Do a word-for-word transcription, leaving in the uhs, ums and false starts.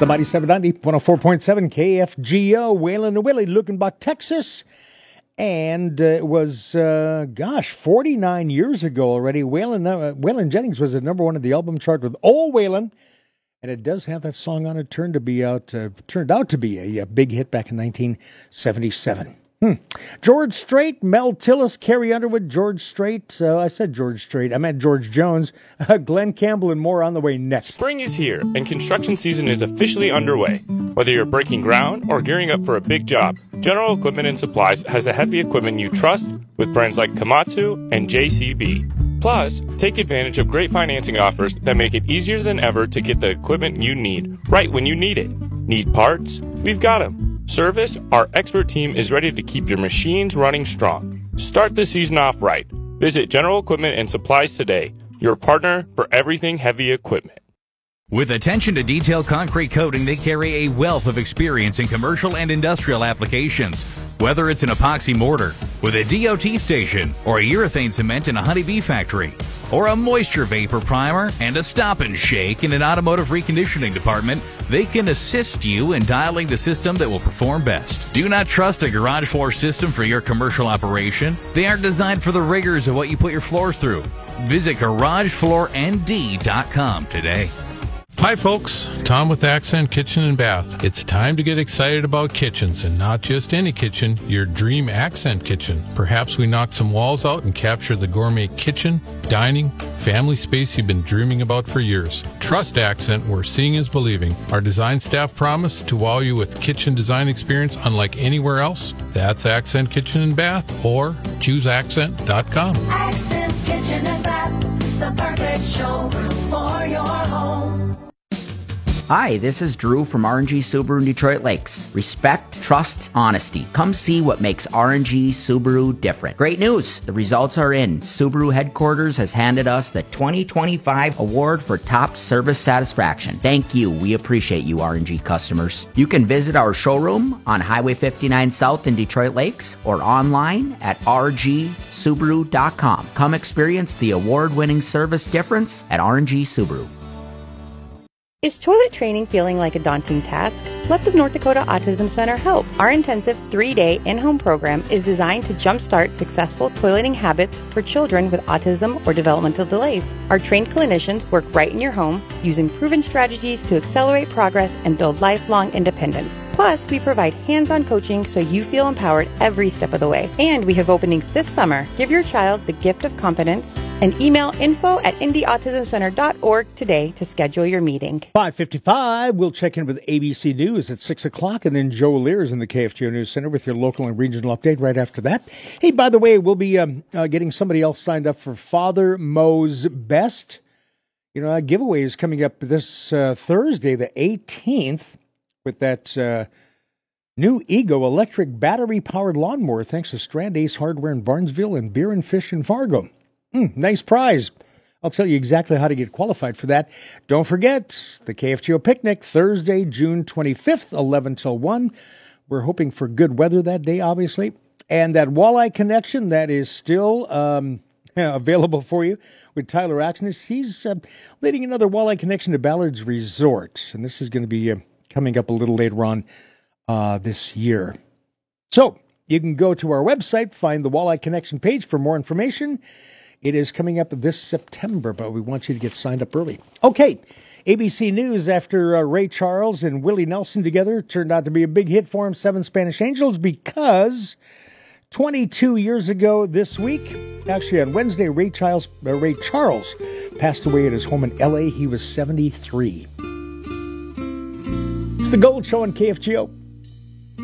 The Mighty seven ninety, one oh four point seven K F G O, Waylon and Willie, Lukenbach, Texas. And uh, it was, uh, gosh, forty-nine years ago already. Waylon, uh, Waylon Jennings was at number one of the album chart with Old Waylon. And it does have that song on it. Turned to be out, uh, turned out to be a, a big hit back in nineteen seventy-seven. Hmm. George Strait, Mel Tillis, Carrie Underwood, George Strait. Uh, I said George Strait. I meant George Jones. Uh, Glenn Campbell and more on the way next. Spring is here, and construction season is officially underway. Whether you're breaking ground or gearing up for a big job, General Equipment and Supplies has the heavy equipment you trust with brands like Komatsu and J C B. Plus, take advantage of great financing offers that make it easier than ever to get the equipment you need right when you need it. Need parts? We've got them. Service? Our expert team is ready to keep your machines running strong. Start the season off right. Visit General Equipment and Supplies today, your partner for everything heavy equipment. With attention to detail concrete coating, they carry a wealth of experience in commercial and industrial applications. Whether it's an epoxy mortar with a D O T station, or a urethane cement in a honeybee factory, or a moisture vapor primer and a stop and shake in an automotive reconditioning department, they can assist you in dialing the system that will perform best. Do not trust a garage floor system for your commercial operation. They aren't designed for the rigors of what you put your floors through. Visit garage floor N D dot com today. Hi folks, Tom with Accent Kitchen and Bath. It's time to get excited about kitchens, and not just any kitchen, your dream Accent kitchen. Perhaps we knock some walls out and capture the gourmet kitchen, dining, family space you've been dreaming about for years. Trust Accent, where seeing is believing. Our design staff promise to wow you with kitchen design experience unlike anywhere else. That's Accent Kitchen and Bath, or choose accent dot com. Accent Kitchen and Bath, the perfect showroom for your home. Hi, this is Drew from R and G Subaru in Detroit Lakes. Respect, trust, honesty. Come see what makes R and G Subaru different. Great news! The results are in. Subaru headquarters has handed us the twenty twenty-five award for top service satisfaction. Thank you. We appreciate you, R and G customers. You can visit our showroom on Highway fifty-nine South in Detroit Lakes or online at r g subaru dot com. Come experience the award-winning service difference at R and G Subaru. Is toilet training feeling like a daunting task? Let the North Dakota Autism Center help. Our intensive three-day in-home program is designed to jumpstart successful toileting habits for children with autism or developmental delays. Our trained clinicians work right in your home using proven strategies to accelerate progress and build lifelong independence. Plus, we provide hands-on coaching so you feel empowered every step of the way. And we have openings this summer. Give your child the gift of confidence and email info at indie autism center dot org today to schedule your meeting. five fifty-five, we'll check in with A B C News at six o'clock, and then Joe Lears in the K F G O News Center with your local and regional update right after that. Hey, by the way, we'll be um, uh, getting somebody else signed up for Father Mo's Best. You know, a giveaway is coming up this uh, Thursday, the eighteenth, with that uh, new Ego electric battery-powered lawnmower, thanks to Strand Ace Hardware in Barnesville and Beer and Fish in Fargo. Mm, nice prize. I'll tell you exactly how to get qualified for that. Don't forget, the K F G O Picnic, Thursday, June twenty-fifth, eleven till one. We're hoping for good weather that day, obviously. And that Walleye Connection, that is still um, available for you with Tyler Axness. He's uh, leading another Walleye Connection to Ballard's Resort. And this is going to be uh, coming up a little later on uh, this year. So you can go to our website, find the Walleye Connection page for more information. It is coming up this September, but we want you to get signed up early. Okay, A B C News, after uh, Ray Charles and Willie Nelson together, turned out to be a big hit for him, Seven Spanish Angels, because twenty-two years ago this week, actually on Wednesday, Ray Charles, uh, Ray Charles passed away at his home in L A He was seventy-three. It's the Gold Show on K F G O.